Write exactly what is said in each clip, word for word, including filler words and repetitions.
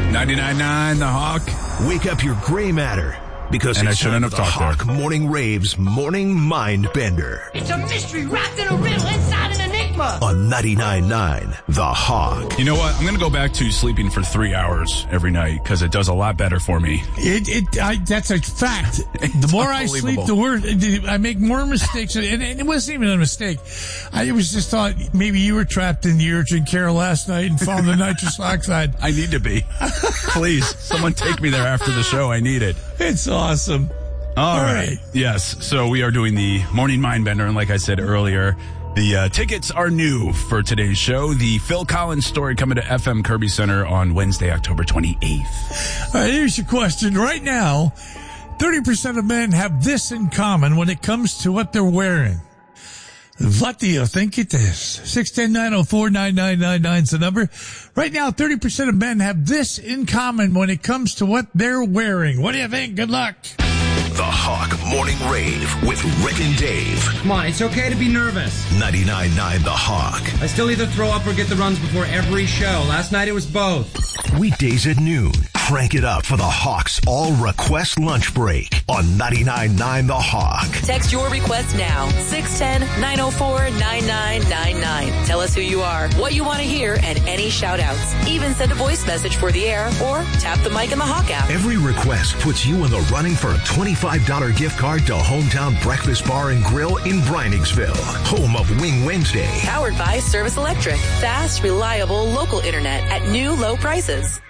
ninety-nine point nine The Hawk. Wake up your gray matter, because and it's I shouldn't time have for the talked Hawk there. Morning Rave's Morning Mind Bender. It's a mystery wrapped in a riddle inside an enigma. On ninety-nine point nine The Hawk. You know what? I'm going to go back to sleeping for three hours every night because it does a lot better for me. It, it, I, that's a fact. The more I sleep, the worse. I make more mistakes, and, and it wasn't even a mistake. I it was just thought maybe you were trapped in the urgent care last night and found the nitrous oxide. I need to be. Please, someone take me there after the show. I need it. It's awesome. All, All right. right. Yes. So we are doing the Morning Mind Bender, and like I said earlier, the uh, tickets are new for today's show. The Phil Collins story coming to F M Kirby Center on Wednesday, October twenty-eighth. All right, here's your question. Right now, thirty percent of men have this in common when it comes to what they're wearing. What do you think it is? six one zero, nine zero four, nine nine nine nine is the number. Right now, thirty percent of men have this in common when it comes to what they're wearing. What do you think? Good luck. The Hawk Morning Rave with Rick and Dave. Come on, it's okay to be nervous. ninety-nine point nine The Hawk. I still either throw up or get the runs before every show. Last night it was both. Weekdays at noon. Crank it up for the Hawk's all-request lunch break on ninety-nine point nine The Hawk. Text your request now. six one zero, nine zero four, nine nine nine nine. Tell us who you are, what you want to hear, and any shout-outs. Even send a voice message for the air or tap the mic in the Hawk app. Every request puts you in the running for a twenty-five dollars gift card to Hometown Breakfast Bar and Grill in Breiningsville, home of Wing Wednesday. Powered by Service Electric. Fast, reliable, local internet at new low prices.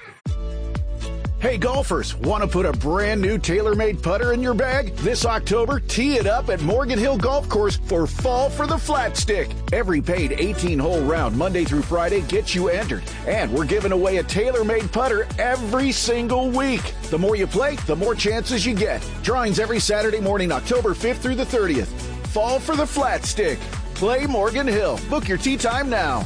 Hey golfers, want to put a brand new TaylorMade putter in your bag? This October, tee it up at Morgan Hill Golf Course for Fall for the Flat Stick. Every paid eighteen-hole round, Monday through Friday, gets you entered. And we're giving away a TaylorMade putter every single week. The more you play, the more chances you get. Drawings every Saturday morning, October fifth through the thirtieth. Fall for the Flat Stick. Play Morgan Hill. Book your tee time now.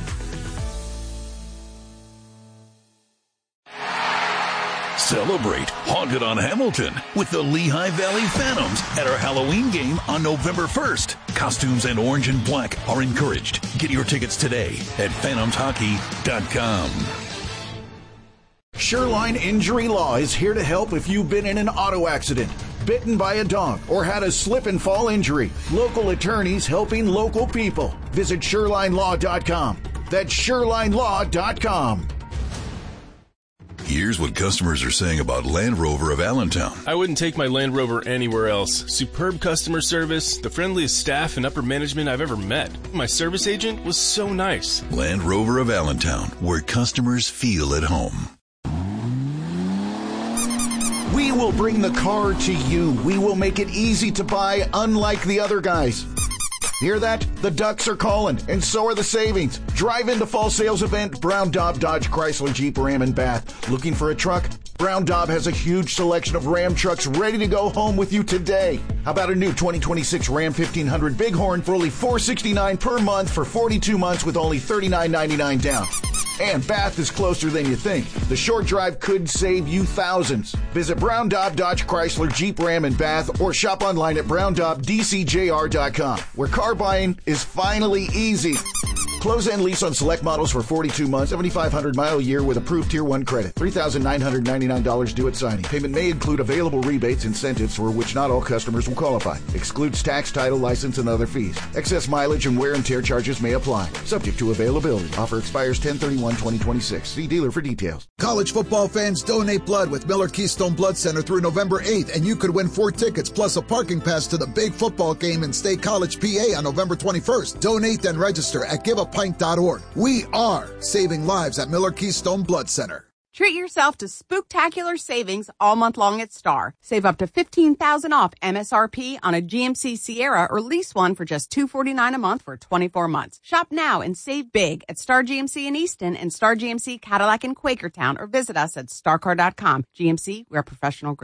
Celebrate Haunted on Hamilton with the Lehigh Valley Phantoms at our Halloween game on November first. Costumes and orange and black are encouraged. Get your tickets today at phantoms hockey dot com. Shoreline Injury Law is here to help if you've been in an auto accident, bitten by a dog, or had a slip and fall injury. Local attorneys helping local people. Visit shoreline law dot com. That's shoreline law dot com. Here's what customers are saying about Land Rover of Allentown. I wouldn't take my Land Rover anywhere else. Superb customer service, the friendliest staff and upper management I've ever met. My service agent was so nice. Land Rover of Allentown, where customers feel at home. We will bring the car to you. We will make it easy to buy, unlike the other guys. Hear that? The Ducks are calling, and so are the savings. Drive into fall sales event, Brown Daub Dodge Chrysler Jeep Ram and Bath. Looking for a truck? Brown Daub has a huge selection of Ram trucks ready to go home with you today. How about a new twenty twenty-six Ram fifteen hundred Bighorn for only four hundred sixty-nine dollars per month for forty-two months with only thirty-nine ninety-nine down? And Bath is closer than you think. The short drive could save you thousands. Visit Brown Daub Dodge Chrysler Jeep Ram and Bath or shop online at brown daub d c j r dot com, where car buying is finally easy. Close and lease on select models for forty-two months, seventy-five hundred mile a year with approved Tier one credit. three thousand nine hundred ninety-nine dollars due at signing. Payment may include available rebates, incentives for which not all customers will qualify. Excludes tax, title, license, and other fees. Excess mileage and wear and tear charges may apply. Subject to availability. Offer expires ten thirty-one twenty twenty-six. See dealer for details. College football fans, donate blood with Miller Keystone Blood Center through November eighth, and you could win four tickets plus a parking pass to the big football game in State College, P A on November twenty-first. Donate and register at give a pint dot org. We are saving lives at Miller Keystone Blood Center. Treat yourself to spooktacular savings all month long at Star. Save up to fifteen thousand dollars off M S R P on a G M C Sierra or lease one for just two hundred forty-nine dollars a month for twenty-four months. Shop now and save big at Star G M C in Easton and Star G M C Cadillac in Quakertown, or visit us at star car dot com. G M C, we're professional grade.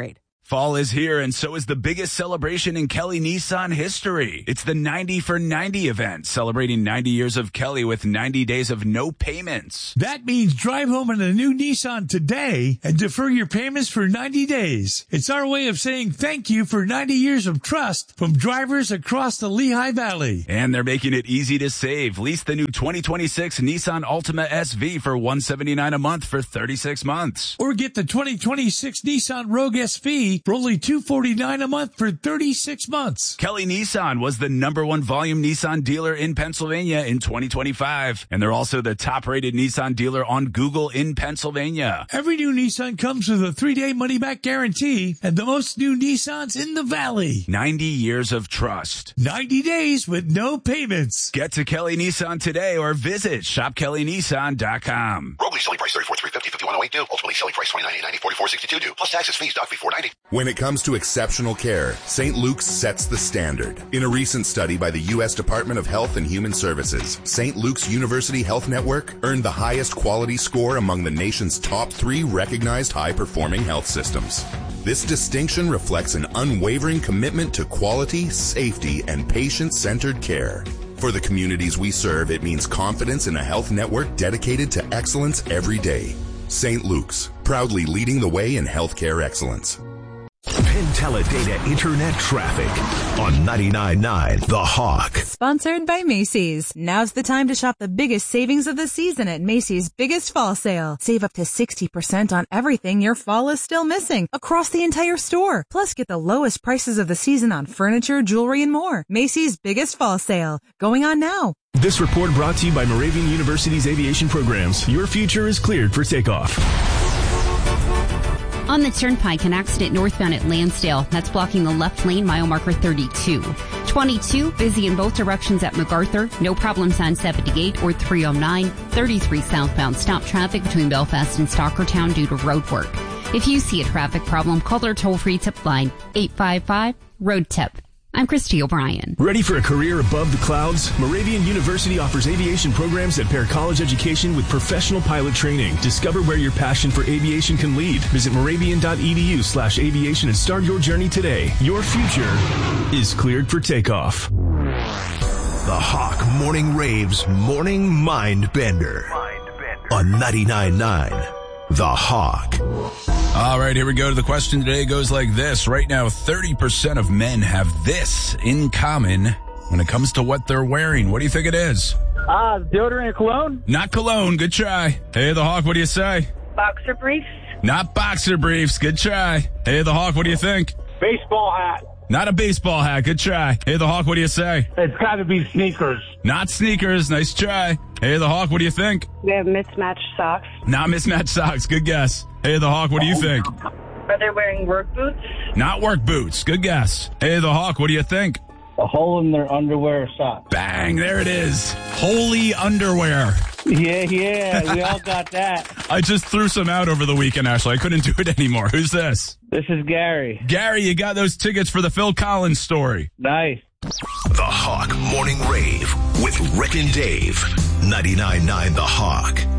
Fall is here, and so is the biggest celebration in Kelly Nissan history. It's the ninety for ninety event, celebrating ninety years of Kelly with ninety days of no payments. That means drive home in a new Nissan today and defer your payments for ninety days. It's our way of saying thank you for ninety years of trust from drivers across the Lehigh Valley. And they're making it easy to save. Lease the new twenty twenty-six Nissan Altima S V for one hundred seventy-nine dollars a month for thirty-six months. Or get the twenty twenty-six Nissan Rogue S V for only two hundred forty-nine dollars a month for thirty-six months. Kelly Nissan was the number one volume Nissan dealer in Pennsylvania in twenty twenty-five. And they're also the top-rated Nissan dealer on Google in Pennsylvania. Every new Nissan comes with a three-day money-back guarantee and the most new Nissans in the Valley. ninety years of trust. ninety days with no payments. Get to Kelly Nissan today or visit shop kelly nissan dot com. Rogue lease selling price thirty-four thousand three hundred fifty dollars, fifty-one thousand eight hundred two. Ultimately selling price twenty-nine thousand eight hundred ninety dollars, forty-four thousand sixty-two due. Plus taxes, fees, doc fee four hundred ninety dollars. When it comes to exceptional care, Saint Luke's sets the standard. In a recent study by the U S Department of Health and Human Services, Saint Luke's University Health Network earned the highest quality score among the nation's top three recognized high-performing health systems. This distinction reflects an unwavering commitment to quality, safety, and patient-centered care. For the communities we serve, it means confidence in a health network dedicated to excellence every day. Saint Luke's, proudly leading the way in healthcare excellence. Penteledata Internet Traffic on ninety-nine point nine The Hawk. Sponsored by Macy's. Now's the time to shop the biggest savings of the season at Macy's Biggest Fall Sale. Save up to sixty percent on everything your fall is still missing across the entire store. Plus, get the lowest prices of the season on furniture, jewelry, and more. Macy's Biggest Fall Sale. Going on now. This report brought to you by Moravian University's aviation programs. Your future is cleared for takeoff. On the Turnpike, an accident northbound at Lansdale. That's blocking the left lane, mile marker thirty-two. twenty-two, busy in both directions at MacArthur. No problems on seventy-eight or three oh nine. thirty-three southbound. Stop traffic between Belfast and Stockertown due to road work. If you see a traffic problem, call their toll-free tip line, eight five five, road tip. I'm Christy O'Brien. Ready for a career above the clouds? Moravian University offers aviation programs that pair college education with professional pilot training. Discover where your passion for aviation can lead. Visit moravian.edu slash aviation and start your journey today. Your future is cleared for takeoff. The Hawk Morning Raves Morning Mind Bender on ninety-nine point nine The Hawk. All right, here we go. The question today goes like this. Right now, thirty percent of men have this in common when it comes to what they're wearing. What do you think it is? Uh, deodorant and cologne? Not cologne. Good try. Hey, the Hawk, what do you say? Boxer briefs? Not boxer briefs. Good try. Hey, the Hawk, what do you think? Baseball hat. Not a baseball hat. Good try. Hey, the Hawk, what do you say? It's got to be sneakers. Not sneakers. Nice try. Hey, the Hawk, what do you think? They have mismatched socks. Not mismatched socks. Good guess. Hey, the Hawk, what do you think? Are they wearing work boots? Not work boots. Good guess. Hey, the Hawk, what do you think? A hole in their underwear or socks. Bang, there it is. Holy underwear. Yeah, yeah, we all got that. I just threw some out over the weekend, Ashley. I couldn't do it anymore. Who's this? This is Gary. Gary, you got those tickets for the Phil Collins story. Nice. The Hawk Morning Rave with Rick and Dave. ninety-nine point nine The Hawk.